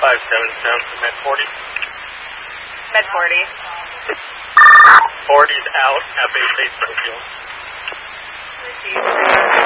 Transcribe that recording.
577 to Med 40. Med 40. 40's out at base 8 Springfield. Received.